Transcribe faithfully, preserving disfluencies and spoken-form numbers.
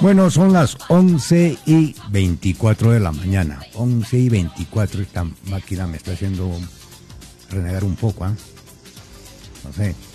Bueno, son las once y veinticuatro de la mañana. once y veinticuatro, esta máquina me está haciendo renegar un poco, ¿ah? ¿eh? No sé.